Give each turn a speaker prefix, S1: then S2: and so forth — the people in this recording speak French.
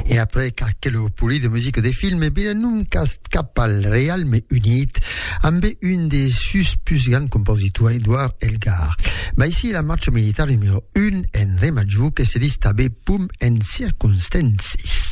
S1: E après quelques puli de musique des films, non cap al Real me unit amb un des sus plus grands compositeurs, Edouard Elgar. Ma ici la marche militaire numéro 1 en Re major que se distabe pum en circonstances.